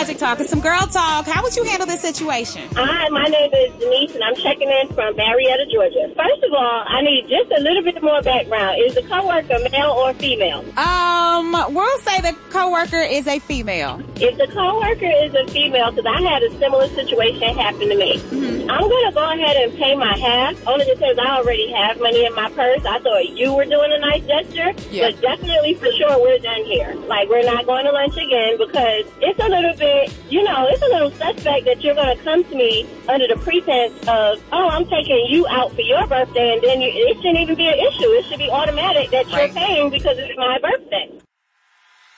Magic Talk. It's some girl talk. How would you handle this situation? Hi, my name is Denise, and I'm checking in from Marietta, Georgia. First of all, I need just a little bit more background. Is the coworker male or female? We'll say the coworker is a female. If the coworker is a female, because I had a similar situation happen to me, I'm going to go ahead and pay my half, only because I already have money in my purse. I thought you were doing a nice gesture, but definitely for sure we're done here. Like, we're not going to lunch again because it's a little bit, it's a little suspect that you're going to come to me under the pretense of, oh, I'm taking you out for your birthday, and then it shouldn't even be an issue. It should be automatic that you're paying because it's my birthday.